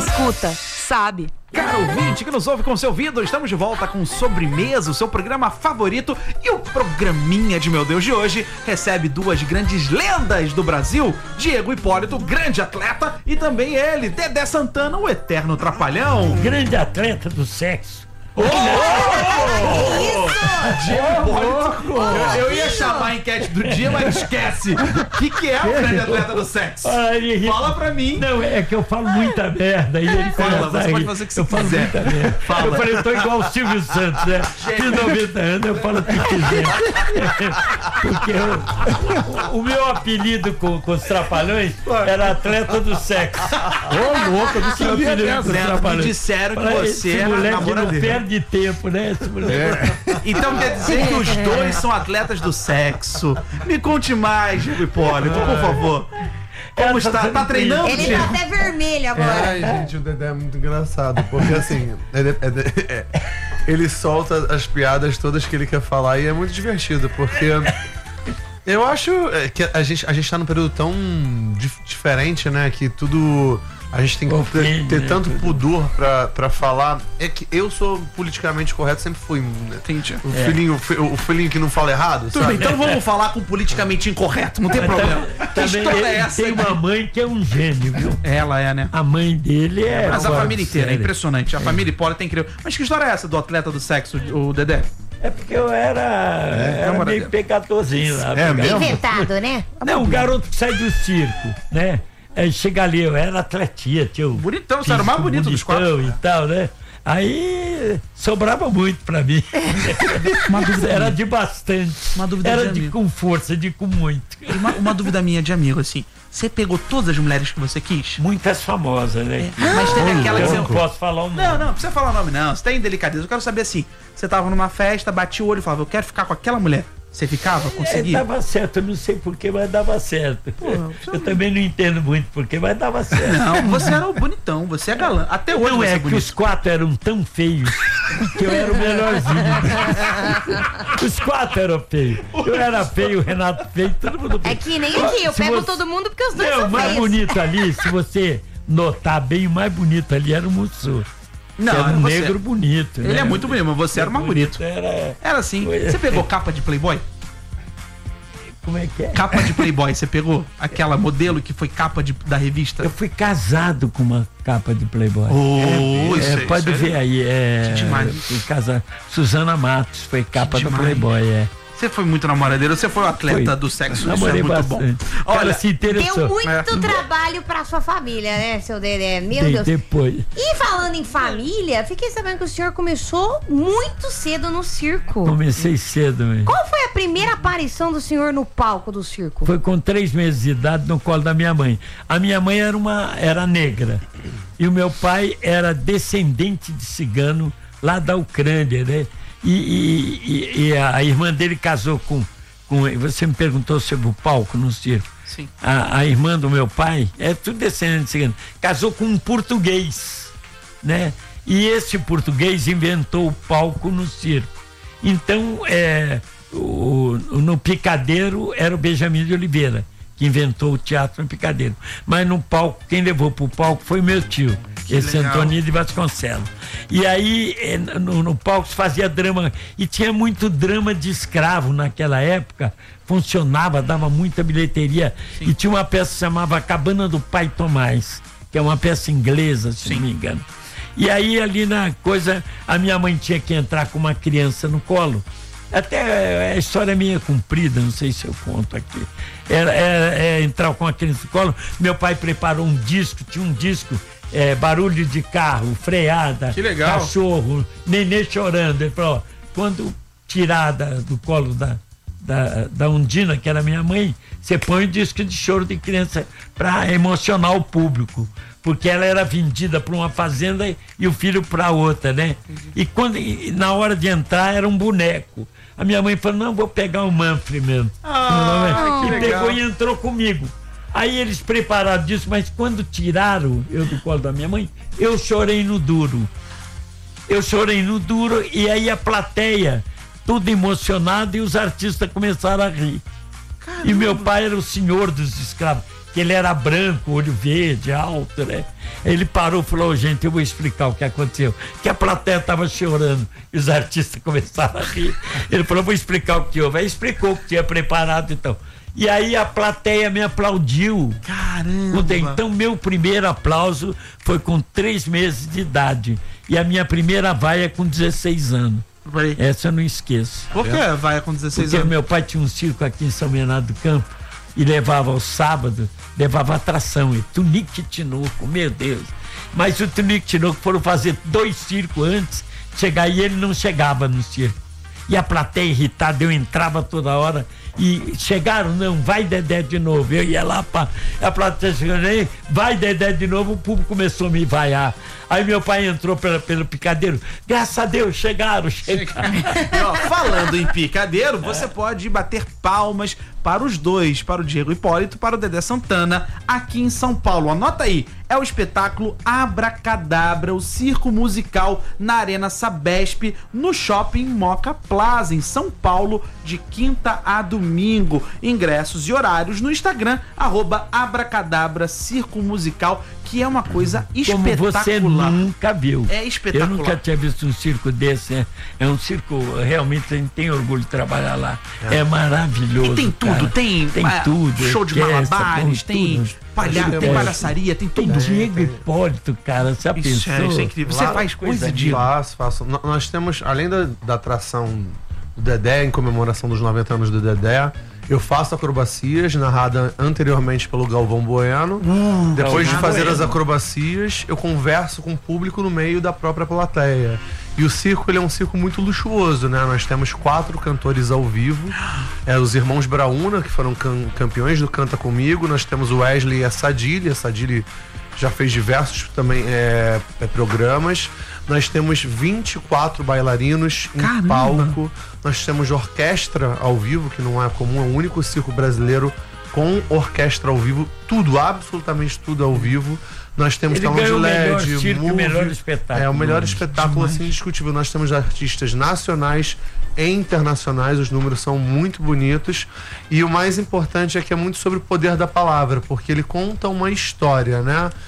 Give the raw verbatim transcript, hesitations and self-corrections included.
escuta, sabe. Caro ouvinte que nos ouve com seu ouvido, estamos de volta com Sobremesa, o seu programa favorito. E o programinha de Meu Deus de hoje recebe duas grandes lendas do Brasil: Diego Hipólito, grande atleta, e também ele, Dedé Santana, o eterno trapalhão. Grande atleta do sexo. Oh, oh, oh, oh. Diego Hipólito. Eu, eu ia chamar a enquete do dia, mas esquece. O que, que é o grande atleta do sexo? Ai, Fala pra mim. Não, é que eu falo muita merda. E ele Fala, você aí, pode fazer o que você eu falo quiser. Muita merda. Fala. Eu falei, eu tô igual o Silvio Santos, né? Fiz noventa anos, eu falo o que quiser. Porque eu, o, o meu apelido com, com os Trapalhões era atleta do sexo. Ô, louco, eu não sabia dessa. Me disseram que você Esse era moleque não namoradeiro. perde de tempo, né? Esse moleque. Então quer dizer que os dois são atletas do sexo. Me conte mais, Diego Hipólito, por favor. Como está? Tá treinando, Ele Diego? tá até vermelho agora. Ai, gente, o Dedé é muito engraçado, porque assim, é, é, é, ele solta as piadas todas que ele quer falar e é muito divertido, porque eu acho que a gente, a gente tá num período tão dif- diferente, né, que tudo... A gente tem que ter, Ofende, ter né, tanto tudo. pudor pra, pra falar. É que eu sou politicamente correto, sempre fui. Né? Entendi. O, filhinho, o fi- o filhinho que não fala errado, Tudo sabe? bem, então vamos falar com politicamente incorreto, não tem problema. Que Também história ele é essa? tem uma mãe que é um gênio, viu? Ela é, né? A mãe dele é... Mas a fora família de inteira, é série. impressionante. A família Hipólito tem incrível. Mas que história é essa do atleta do sexo, o Dedé? É porque eu era, era namoradeiro. meio pecadorzinho lá. É mesmo? Inventado, né? Não, o garoto que sai do circo, né? É, chega ali, eu era atletia, tio. Bonitão, você era o mais bonito dos quatro. E tal, né? Aí sobrava muito pra mim. Uma dúvida Era minha. de bastante. Uma dúvida Era de de amigo. com força, de com muito. Uma, uma dúvida minha de amigo, assim. Você pegou todas as mulheres que você quis? Muitas famosas, né? Mas teve aquela que Eu você... não posso falar o nome. Não, não, não precisa falar o nome, não. Você tem delicadeza. Eu quero saber assim. Você tava numa festa, batia o olho e falava, eu quero ficar com aquela mulher. Você ficava? É, Conseguia? dava certo, eu não sei porquê, mas dava certo. você eu também não entendo muito porquê, mas dava certo. Não, você era o bonitão, você é galã. Até hoje Não você é é que bonito. os quatro eram tão feios que eu era o melhorzinho. Os quatro eram feios. Eu era feio, o Renato feio, todo mundo feio. É que nem aqui, eu Se pego você- todo mundo porque os dois Não, são o mais feios. bonito ali, se você notar bem, o mais bonito ali era o Mussou. Não, Era um você- negro bonito. Ele né? é muito bonito, mas você era o mais bonito. Era... Era assim. Você pegou capa de Playboy? Como é que é? Capa de Playboy, você pegou? Aquela modelo que foi capa de, da revista? Eu fui casado com uma capa de Playboy. Oh, É, isso aí, pode isso aí. ver aí, é. Que demais. eu fui casado. Suzana Matos foi capa do demais. Playboy, é. Você foi muito namoradeiro, você foi o atleta Foi. do sexo, isso é Namorei muito bastante. bom. O cara Olha, se interessou. Deu muito É. trabalho pra sua família, né, seu Dedé? Meu Dei Deus. depois. E falando em família, fiquei sabendo que o senhor começou muito cedo no circo. Comecei cedo, mesmo. Qual foi a primeira aparição do senhor no palco do circo? Foi com três meses de idade no colo da minha mãe. A minha mãe era uma era negra e o meu pai era descendente de cigano lá da Ucrânia, né? E, e- e- e a irmã dele casou com, com. Você me perguntou sobre o palco no circo. Sim. A, a irmã do meu pai é tudo descendente de cigano. Casou com um português, né? E esse português inventou o palco no circo. Então, é, o, o- no Picadeiro era o Benjamin de Oliveira, que inventou o teatro no Picadeiro. Mas no palco, quem levou pro palco foi meu tio, esse legal. Antônio de Vasconcelos. E aí, eh, no, no palco se fazia drama, e tinha muito drama de escravo naquela época, funcionava, dava muita bilheteria. E tinha uma peça que se chamava Cabana do Pai Tomás, que é uma peça inglesa, se Sim. não me engano. E aí, ali na coisa, a minha mãe tinha que entrar com uma criança no colo. Até eh, a história minha é comprida, não sei se eu conto aqui. Era, era, é, entrar com a criança no colo. Meu pai preparou um disco, tinha um disco, é, barulho de carro, freada, Que legal. cachorro, nenê chorando. Ele falou: ó, quando tirar da- do colo da, da, da Undina, que era minha mãe, você põe o disco de choro de criança para emocionar o público. Porque ela era vendida para uma fazenda e, e o filho para outra, né? E, quando, e na hora de entrar era um boneco. A minha mãe falou: não, vou pegar o Manfred mesmo. Ah, e que legal. pegou e entrou comigo. Aí eles prepararam disso, mas quando tiraram eu do colo da minha mãe, eu chorei no duro. Eu chorei no duro e aí a plateia, tudo emocionado, e os artistas começaram a rir. E meu pai era o senhor dos escravos. que ele era branco, olho verde, alto, né? Ele parou e falou, gente, eu vou explicar o que aconteceu. Que a plateia estava chorando e os artistas começaram a rir. Ele falou, vou explicar o que houve. Aí explicou o que tinha preparado, então. E aí a plateia me aplaudiu. Caramba! Então, meu primeiro aplauso foi com três meses de idade. E a minha primeira vaia com dezesseis anos. Peraí. Essa eu não esqueço. Por que vai com dezesseis Porque anos? meu pai tinha um circo aqui em São Bernardo do Campo e levava aos sábados, levava atração, e Tunique e Tinoco, meu Deus. Mas o Tunique e Tinoco foram fazer dois circos antes de chegar e ele não chegava no circo. E a plateia irritada, eu entrava toda hora e chegaram, não, vai Dedé de novo. Eu ia lá, pá, a plateia chegando aí, vai Dedé de novo, o público começou a me vaiar. Aí meu pai entrou pela, pelo picadeiro, graças a Deus, chegaram, chegaram. E, ó, falando em picadeiro, você pode bater palmas para os dois, para o Diego Hipólito, para o Dedé Santana, aqui em São Paulo. Anota aí, é o espetáculo Abracadabra, o circo musical na Arena Sabesp, no Shopping Moca Plaza, em São Paulo, de quinta a domingo. Ingressos e horários no Instagram, arroba Abracadabra Circo Musical, que é uma coisa Como espetacular. você nunca viu. É espetacular. Eu nunca tinha visto um circo desse, né? É um circo, realmente a gente tem orgulho de trabalhar lá. É, é maravilhoso. E tem tudo, cara. tem, tem ah, tudo, show de orquestra, malabares, com tem, tudo. palha, tem É. palhaçaria, tem Tem tudo. Diego Hipólito, cara, você já Isso é, pensou? isso é incrível. Você Lá- faz coisa coisa de... Faço, faço. N- Nós temos, além da, da atração do Dedé, em comemoração dos noventa anos do Dedé, eu faço acrobacias, narrada anteriormente pelo Galvão Bueno. Depois de Galvão fazer Bueno. as acrobacias, eu converso com o público no meio da própria plateia. E o circo, ele é um circo muito luxuoso, né? Nós temos quatro cantores ao vivo. É, os irmãos Brauna, que foram cam- campeões do Canta Comigo. Nós temos o Wesley e a Sadili. A Sadili já fez diversos também é, é, programas. Nós temos vinte e quatro bailarinos em Caramba! palco. Nós temos orquestra ao vivo, que não é comum, é o único circo brasileiro com orquestra ao vivo, tudo, absolutamente tudo ao vivo. Nós temos Ele telão de ganhou o melhor L E D, circo e o movie. melhor espetáculo. É o melhor Demais. espetáculo, assim, indiscutível. Nós temos artistas nacionais e internacionais, os números são muito bonitos. E o mais importante é que é muito sobre o poder da palavra, porque ele conta uma história, né?